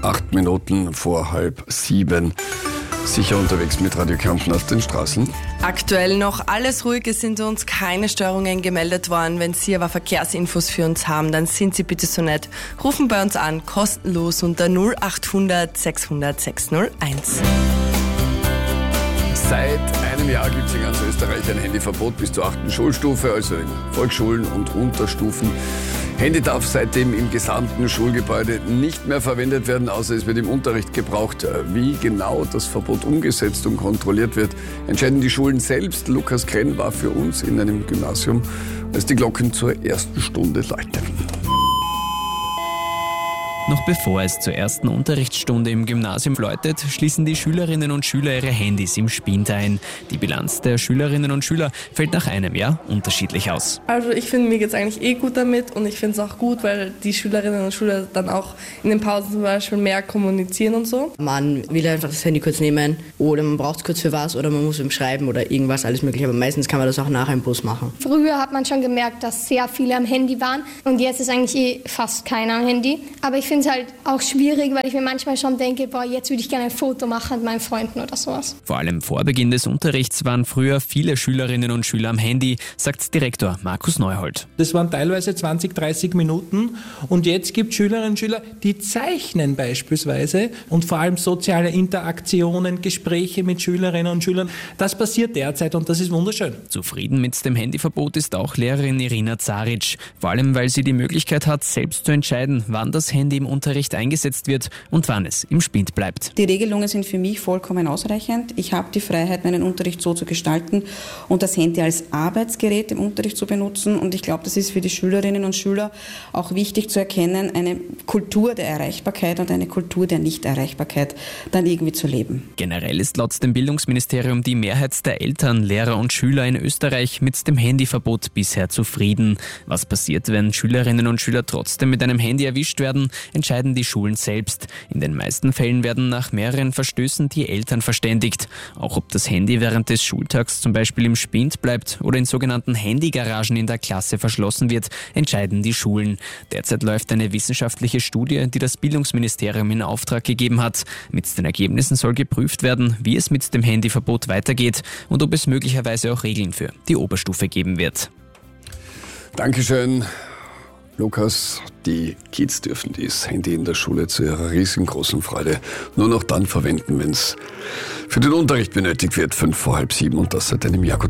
8 Minuten vor 6:30. Sicher unterwegs mit Radio Kärnten auf den Straßen. Aktuell noch alles ruhig, es sind uns keine Störungen gemeldet worden. Wenn Sie aber Verkehrsinfos für uns haben, dann sind Sie bitte so nett. Rufen bei uns an, kostenlos unter 0800 600 601. Seit einem Jahr gibt es in ganz Österreich ein Handyverbot bis zur 8. Schulstufe, also in Volksschulen und Unterstufen. Handy darf seitdem im gesamten Schulgebäude nicht mehr verwendet werden, außer es wird im Unterricht gebraucht. Wie genau das Verbot umgesetzt und kontrolliert wird, entscheiden die Schulen selbst. Lukas Krenn war für uns in einem Gymnasium, als die Glocken zur ersten Stunde läuteten. Noch bevor es zur ersten Unterrichtsstunde im Gymnasium läutet, schließen die Schülerinnen und Schüler ihre Handys im Spind ein. Die Bilanz der Schülerinnen und Schüler fällt nach einem Jahr unterschiedlich aus. Also ich finde, mir geht es eigentlich gut damit und ich finde es auch gut, weil die Schülerinnen und Schüler dann auch in den Pausen zum Beispiel mehr kommunizieren und so. Man will einfach das Handy kurz nehmen oder man braucht es kurz für was oder man muss ihm schreiben oder irgendwas, alles mögliche. Aber meistens kann man das auch nachher im Bus machen. Früher hat man schon gemerkt, dass sehr viele am Handy waren und jetzt ist eigentlich fast keiner am Handy. Aber ich finde es halt auch schwierig, weil ich mir manchmal schon denke, jetzt würde ich gerne ein Foto machen mit meinen Freunden oder sowas. Vor allem vor Beginn des Unterrichts waren früher viele Schülerinnen und Schüler am Handy, sagt Direktor Markus Neuhold. Das waren teilweise 20, 30 Minuten und jetzt gibt es Schülerinnen und Schüler, die zeichnen beispielsweise und vor allem soziale Interaktionen, Gespräche mit Schülerinnen und Schülern. Das passiert derzeit und das ist wunderschön. Zufrieden mit dem Handyverbot ist auch Lehrerin Irina Zaric, vor allem weil sie die Möglichkeit hat, selbst zu entscheiden, wann das Handy im Unterricht eingesetzt wird und wann es im Spind bleibt. Die Regelungen sind für mich vollkommen ausreichend. Ich habe die Freiheit, meinen Unterricht so zu gestalten und das Handy als Arbeitsgerät im Unterricht zu benutzen. Und ich glaube, das ist für die Schülerinnen und Schüler auch wichtig zu erkennen, eine Kultur der Erreichbarkeit und eine Kultur der Nichterreichbarkeit dann irgendwie zu leben. Generell ist laut dem Bildungsministerium die Mehrheit der Eltern, Lehrer und Schüler in Österreich mit dem Handyverbot bisher zufrieden. Was passiert, wenn Schülerinnen und Schüler trotzdem mit einem Handy erwischt werden, entscheiden die Schulen selbst. In den meisten Fällen werden nach mehreren Verstößen die Eltern verständigt. Auch ob das Handy während des Schultags zum Beispiel im Spind bleibt oder in sogenannten Handygaragen in der Klasse verschlossen wird, entscheiden die Schulen. Derzeit läuft eine wissenschaftliche Studie, die das Bildungsministerium in Auftrag gegeben hat. Mit den Ergebnissen soll geprüft werden, wie es mit dem Handyverbot weitergeht und ob es möglicherweise auch Regeln für die Oberstufe geben wird. Dankeschön, Lukas. Die Kids dürfen das Handy in der Schule zu ihrer riesengroßen Freude nur noch dann verwenden, wenn es für den Unterricht benötigt wird, 6:55 und das seit einem Jahr.